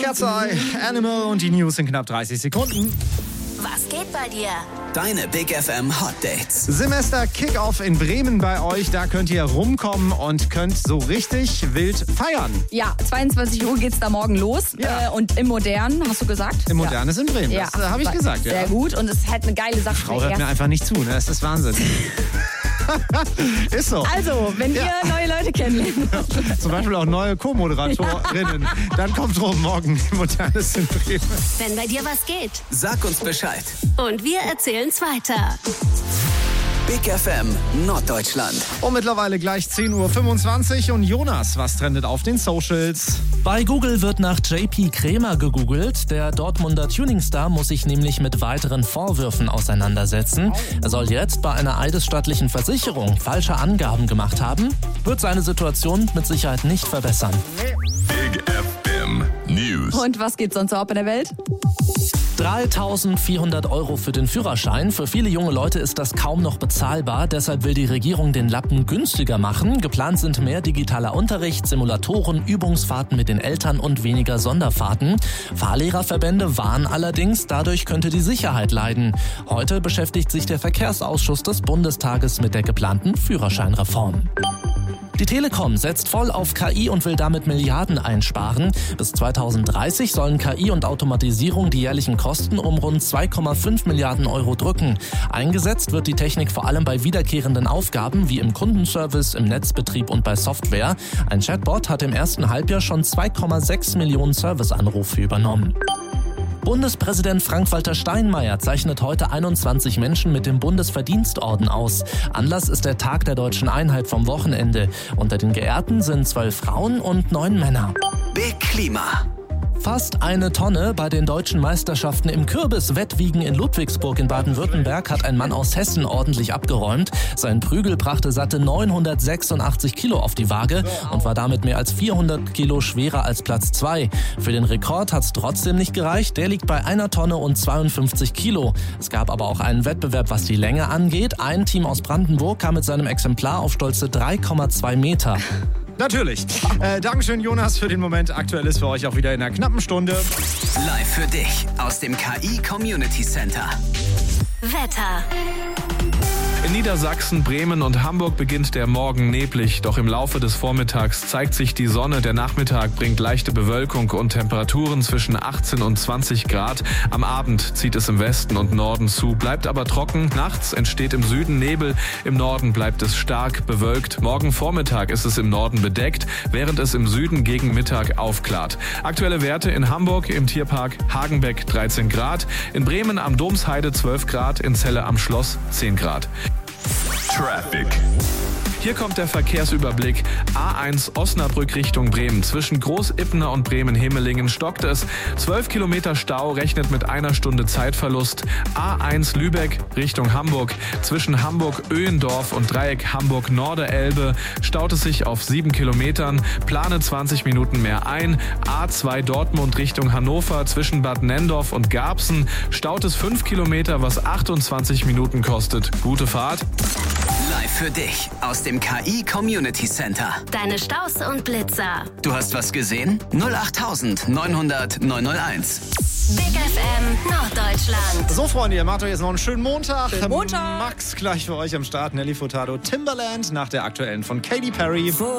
Cat's Eye, Animal und die News in knapp 30 Sekunden. Was geht bei dir? Deine Big FM Hot Dates. Semester Kickoff in Bremen bei euch. Da könnt ihr rumkommen und könnt so richtig wild feiern. Ja, 22 Uhr geht's da morgen los. Ja. Und im Modernen, hast du gesagt? Im Modernen ist in Bremen. Ja. Das habe ich gesagt. Sehr Ja. gut und es ist halt eine geile Sache. Frau hört mir einfach nicht zu, ne? Das ist Wahnsinn. Ist so. Also, wenn ihr neue Leute kennenlernt. Zum Beispiel auch neue Co-Moderatorinnen. Dann kommt rum morgen im Modernes in Bremen. Wenn bei dir was geht. Sag uns Bescheid. Und wir erzählen's weiter. Big FM Norddeutschland. Und mittlerweile gleich 10.25 Uhr. Und Jonas, was trendet auf den Socials? Bei Google wird nach JP Krämer gegoogelt. Der Dortmunder Tuningstar muss sich nämlich mit weiteren Vorwürfen auseinandersetzen. Er soll jetzt bei einer eidesstattlichen Versicherung falsche Angaben gemacht haben. Wird seine Situation mit Sicherheit nicht verbessern. Big FM News. Und was geht sonst so ab in der Welt? 3.400 € für den Führerschein. Für viele junge Leute ist das kaum noch bezahlbar. Deshalb will die Regierung den Lappen günstiger machen. Geplant sind mehr digitaler Unterricht, Simulatoren, Übungsfahrten mit den Eltern und weniger Sonderfahrten. Fahrlehrerverbände warnen allerdings, dadurch könnte die Sicherheit leiden. Heute beschäftigt sich der Verkehrsausschuss des Bundestages mit der geplanten Führerscheinreform. Die Telekom setzt voll auf KI und will damit Milliarden einsparen. Bis 2030 sollen KI und Automatisierung die jährlichen Kosten um rund 2,5 Milliarden € drücken. Eingesetzt wird die Technik vor allem bei wiederkehrenden Aufgaben wie im Kundenservice, im Netzbetrieb und bei Software. Ein Chatbot hat im ersten Halbjahr schon 2,6 Millionen Serviceanrufe übernommen. Bundespräsident Frank-Walter Steinmeier zeichnet heute 21 Menschen mit dem Bundesverdienstorden aus. Anlass ist der Tag der Deutschen Einheit vom Wochenende. Unter den Geehrten sind 12 Frauen und 9 Männer. Big Klima. Fast eine Tonne bei den deutschen Meisterschaften im Kürbiswettwiegen in Ludwigsburg in Baden-Württemberg hat ein Mann aus Hessen ordentlich abgeräumt. Sein Prügel brachte satte 986 Kilo auf die Waage und war damit mehr als 400 Kilo schwerer als Platz 2. Für den Rekord hat es trotzdem nicht gereicht. Der liegt bei 1 Tonne und 52 Kilo. Es gab aber auch einen Wettbewerb, was die Länge angeht. Ein Team aus Brandenburg kam mit seinem Exemplar auf stolze 3,2 Meter. Natürlich. Dankeschön, Jonas, für den Moment. Aktuell ist für euch auch wieder in einer knappen Stunde. Live für dich aus dem KI Community Center. Wetter. In Niedersachsen, Bremen und Hamburg beginnt der Morgen neblig, doch im Laufe des Vormittags zeigt sich die Sonne. Der Nachmittag bringt leichte Bewölkung und Temperaturen zwischen 18 und 20 Grad. Am Abend zieht es im Westen und Norden zu, bleibt aber trocken. Nachts entsteht im Süden Nebel, im Norden bleibt es stark bewölkt. Morgen Vormittag ist es im Norden bedeckt, während es im Süden gegen Mittag aufklart. Aktuelle Werte in Hamburg im Tierpark Hagenbeck 13 Grad, in Bremen am Domsheide 12 Grad, in Celle am Schloss 10 Grad. Traffic. Hier kommt der Verkehrsüberblick. A1 Osnabrück Richtung Bremen. Zwischen Groß-Ippener und Bremen-Hemelingen stockt es. 12 Kilometer Stau, rechnet mit 1 Stunde Zeitverlust. A1 Lübeck Richtung Hamburg. Zwischen Hamburg-Öhendorf und Dreieck Hamburg-Norderelbe staut es sich auf 7 Kilometern. Plane 20 Minuten mehr ein. A2 Dortmund Richtung Hannover. Zwischen Bad Nenndorf und Garbsen staut es 5 Kilometer, was 28 Minuten kostet. Gute Fahrt. Live für dich aus dem KI Community Center. Deine Staus und Blitzer. Du hast was gesehen? 08000 900 901. Big FM Norddeutschland. So, Freunde, ihr macht euch jetzt noch einen schönen Montag. Schönen Montag. Max gleich für euch am Start. Nelly Furtado, Timbaland nach der aktuellen von Katy Perry.